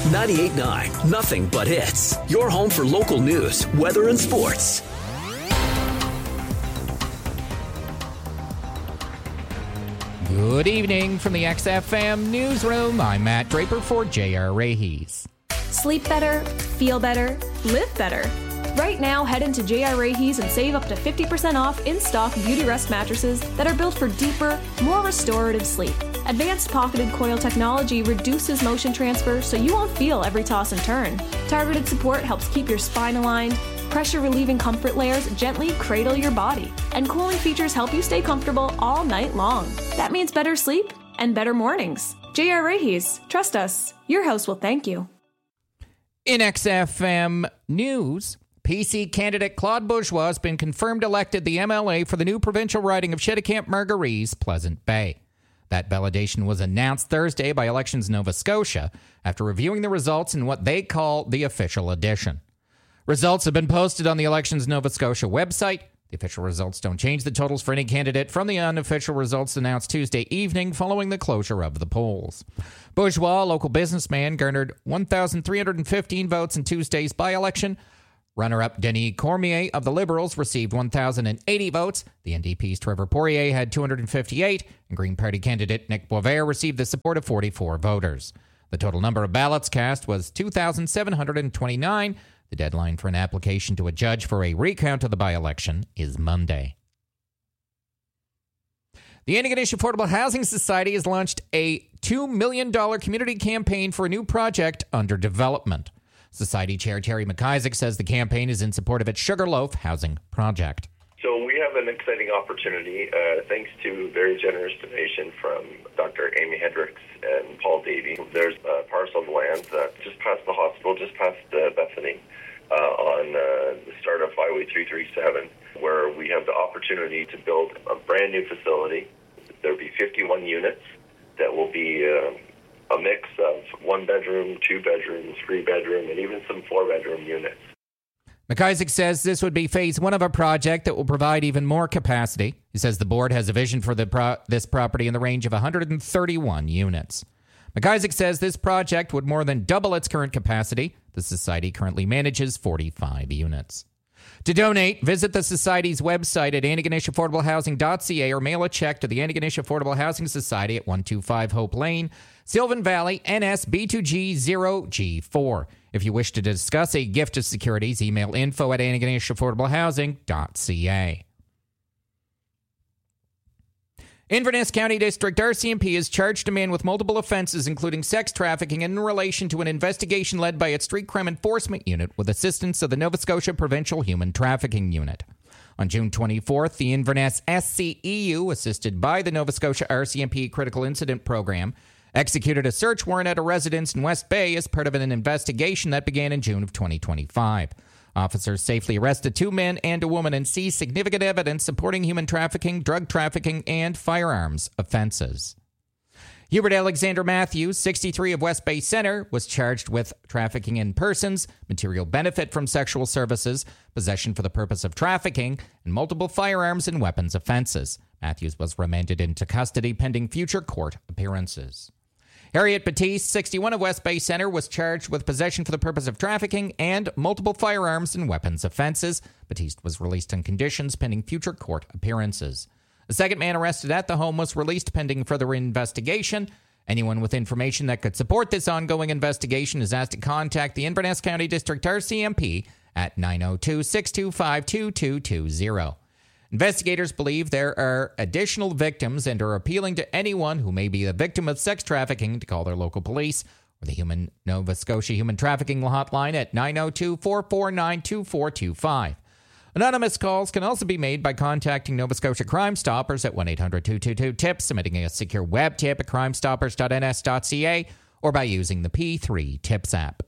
98.9, nothing but hits. Your home for local news, weather, and sports. Good evening from the XFM newsroom. I'm Matt Draper for J.R. Raheys. Sleep better, feel better, live better. Right now, head into J.R. Raheys and save up to 50% off in-stock Beautyrest mattresses that are built for deeper, more restorative sleep. Advanced pocketed coil technology reduces motion transfer so you won't feel every toss and turn. Targeted support helps keep your spine aligned. Pressure-relieving comfort layers gently cradle your body. And cooling features help you stay comfortable all night long. That means better sleep and better mornings. J.R. Raheys, trust us. Your house will thank you. In XFM news, PC candidate Claude Bourgeois has been confirmed elected the MLA for the new provincial riding of Cheticamp-Margarit's Pleasant Bay. That validation was announced Thursday by Elections Nova Scotia after reviewing the results in what they call the official edition. Results have been posted on the Elections Nova Scotia website. The official results don't change the totals for any candidate from the unofficial results announced Tuesday evening following the closure of the polls. Bourgeois, a local businessman, garnered 1,315 votes in Tuesday's by-election. Runner-up Denis Cormier of the Liberals received 1,080 votes. The NDP's Trevor Poirier had 258, and Green Party candidate Nick Boisvert received the support of 44 voters. The total number of ballots cast was 2,729. The deadline for an application to a judge for a recount of the by-election is Monday. The Antigonish Affordable Housing Society has launched a $2 million community campaign for a new project under development. Society Chair Terry McIsaac says the campaign is in support of its Sugarloaf housing project. So we have an exciting opportunity, thanks to very generous donation from Dr. Amy Hendricks and Paul Davey. There's a parcel of land just past the hospital, just past Bethany, on the start of Highway 337, where we have the opportunity to build a brand new facility. There'll be 51 units that will be a mix of 1-bedroom, 2-bedroom, 3-bedroom, and even some 4-bedroom units. McIsaac says this would be phase one of a project that will provide even more capacity. He says the board has a vision for this property in the range of 131 units. McIsaac says this project would more than double its current capacity. The Society currently manages 45 units. To donate, visit the Society's website at AntigonishAffordableHousing.ca or mail a check to the Antigonish Affordable Housing Society at 125 Hope Lane, Sylvan Valley, NS B2G0G4. If you wish to discuss a gift of securities, email info@AntigonishAffordableHousing.ca. Inverness County District RCMP has charged a man with multiple offenses, including sex trafficking, in relation to an investigation led by its Street Crime Enforcement Unit with assistance of the Nova Scotia Provincial Human Trafficking Unit. On June 24th, the Inverness SCEU, assisted by the Nova Scotia RCMP Critical Incident Program, executed a search warrant at a residence in West Bay as part of an investigation that began in June of 2025. Officers safely arrested 2 men and a woman and seized significant evidence supporting human trafficking, drug trafficking, and firearms offenses. Hubert Alexander Matthews, 63 of West Bay Centre, was charged with trafficking in persons, material benefit from sexual services, possession for the purpose of trafficking, and multiple firearms and weapons offenses. Matthews was remanded into custody pending future court appearances. Harriet Batiste, 61 of West Bay Centre, was charged with possession for the purpose of trafficking and multiple firearms and weapons offenses. Batiste was released on conditions pending future court appearances. The second man arrested at the home was released pending further investigation. Anyone with information that could support this ongoing investigation is asked to contact the Inverness County District RCMP at 902-625-2220. Investigators believe there are additional victims and are appealing to anyone who may be a victim of sex trafficking to call their local police or the Nova Scotia Human Trafficking Hotline at 902-449-2425. Anonymous calls can also be made by contacting Nova Scotia Crime Stoppers at 1-800-222-TIPS, submitting a secure web tip at crimestoppers.ns.ca, or by using the P3 TIPS app.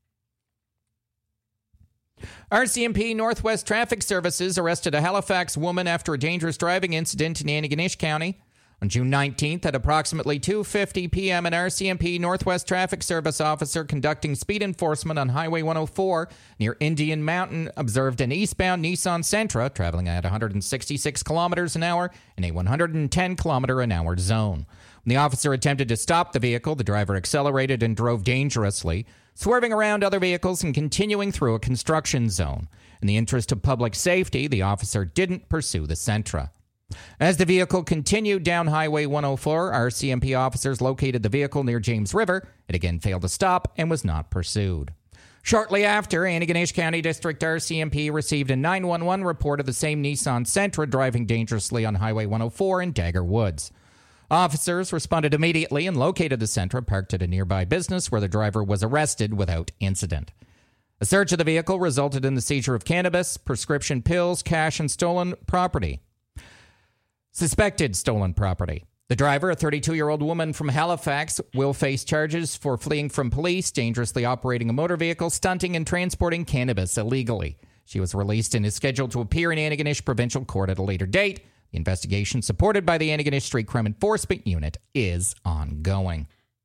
RCMP Northwest Traffic Services arrested a Halifax woman after a dangerous driving incident in Antigonish County. On June 19th, at approximately 2:50 p.m., an RCMP Northwest Traffic Service officer conducting speed enforcement on Highway 104 near Indian Mountain observed an eastbound Nissan Sentra traveling at 166 kilometers an hour in a 110 kilometer an hour zone. When the officer attempted to stop the vehicle, the driver accelerated and drove dangerously, swerving around other vehicles and continuing through a construction zone. In the interest of public safety, the officer didn't pursue the Sentra. As the vehicle continued down Highway 104, RCMP officers located the vehicle near James River. It again failed to stop and was not pursued. Shortly after, Antigonish County District RCMP received a 911 report of the same Nissan Sentra driving dangerously on Highway 104 in Dagger Woods. Officers responded immediately and located the Sentra parked at a nearby business where the driver was arrested without incident. A search of the vehicle resulted in the seizure of cannabis, prescription pills, cash, and stolen property. Suspected stolen property. The driver, a 32-year-old woman from Halifax, will face charges for fleeing from police, dangerously operating a motor vehicle, stunting, and transporting cannabis illegally. She was released and is scheduled to appear in Antigonish Provincial Court at a later date. The investigation, supported by the Antigonish Street Crime Enforcement Unit, is ongoing.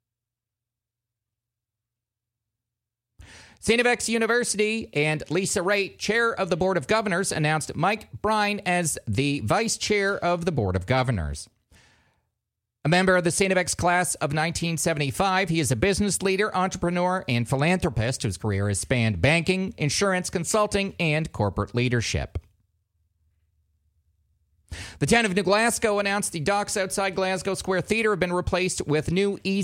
St. FX University and Lisa Raitt, chair of the Board of Governors, announced Mike Brine as the vice chair of the Board of Governors. A member of the St. FX class of 1975, he is a business leader, entrepreneur, and philanthropist whose career has spanned banking, insurance, consulting, and corporate leadership. The town of New Glasgow announced the docks outside Glasgow Square Theatre have been replaced with new